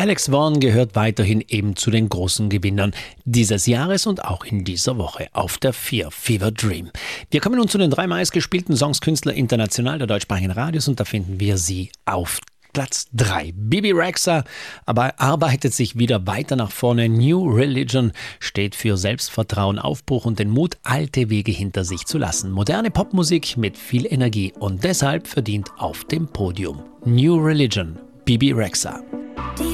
Alex Vaughn gehört weiterhin eben zu den großen Gewinnern dieses Jahres und auch in dieser Woche auf der 4 Fever Dream. Wir kommen nun zu den 3 meistgespielten Songs Künstler international der deutschsprachigen Radios und da finden wir sie auf Platz 3. Bebe Rexha aber arbeitet sich wieder weiter nach vorne. New Religion steht für Selbstvertrauen, Aufbruch und den Mut, alte Wege hinter sich zu lassen. Moderne Popmusik mit viel Energie und deshalb verdient auf dem Podium. New Religion, Bebe Rexha. Die